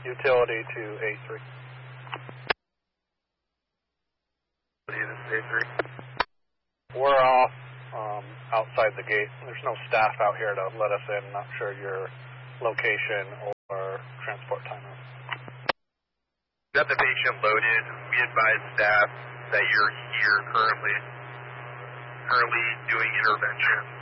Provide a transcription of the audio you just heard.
Utility to A3. This is A3. We're off outside the gate. There's no staff out here to let us in. Not sure your location or transport time. Got the patient loaded. We advise staff that you're here currently doing intervention.